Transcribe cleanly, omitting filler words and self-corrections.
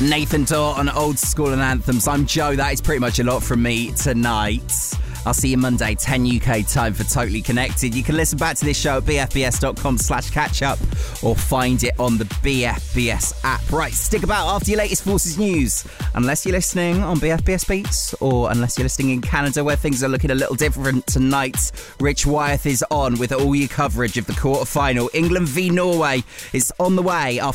Nathan Daw on Old School and Anthems. I'm Joe. That is pretty much a lot from me tonight. I'll see you Monday, 10 UK time for Totally Connected. You can listen back to this show at bfbs.com/catch-up or find it on the BFBS app. Right, stick about after your latest Forces news. Unless you're listening on BFBS Beats or unless you're listening in Canada where things are looking a little different tonight, Rich Wyeth is on with all your coverage of the quarter-final. England v Norway is on the way after